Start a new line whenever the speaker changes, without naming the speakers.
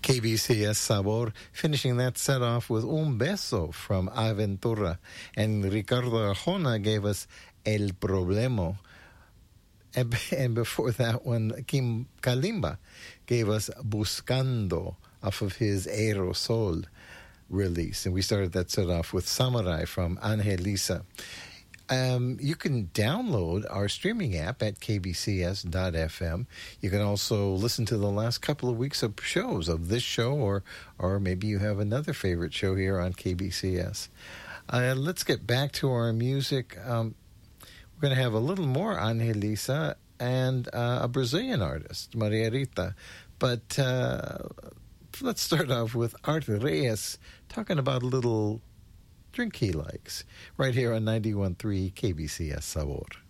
KBCS Sabor, finishing that set off with Un Beso from Aventura. And Ricardo Arjona gave us El Problema. And before that one, Kim Kalimba gave us Buscando off of his Aerosol release. And we started that set off with Samurai from Angelisa. You can download our streaming app at kbcs.fm. You can also listen to the last couple of weeks of shows of this show, or maybe you have another favorite show here on KBCS. Let's get back to our music. We're going to have a little more Angelisa and a Brazilian artist, Maria Rita. But let's start off with Art Reyes talking about a little drink he likes, right here on 91.3 KBCS Sabor.